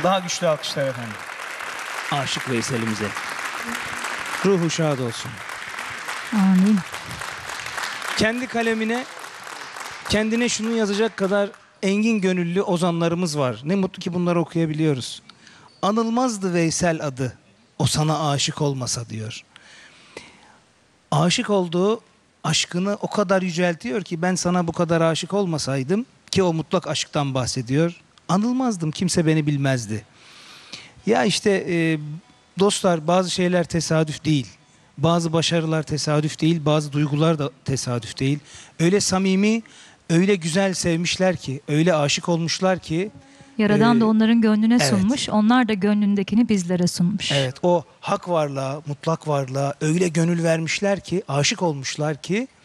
Daha güçlü alkışlar efendim. Aşık Veysel'imize. Ruhu şad olsun. Amin. Kendi kalemine, kendine şunu yazacak kadar engin gönüllü ozanlarımız var. Ne mutlu ki bunları okuyabiliyoruz. Anılmazdı Veysel adı, o sana aşık olmasa diyor. Aşık olduğu aşkını o kadar yüceltiyor ki ben sana bu kadar aşık olmasaydım, ki o mutlak aşktan bahsediyor, anılmazdım, kimse beni bilmezdi. Ya işte dostlar, bazı şeyler tesadüf değil. Bazı başarılar tesadüf değil, bazı duygular da tesadüf değil. Öyle samimi, öyle güzel sevmişler ki, öyle aşık olmuşlar ki. Yaradan da onların gönlüne evet. sunmuş. Onlar da gönlündekini bizlere sunmuş. Evet, o hak varlığa, mutlak varlığa öyle gönül vermişler ki, aşık olmuşlar ki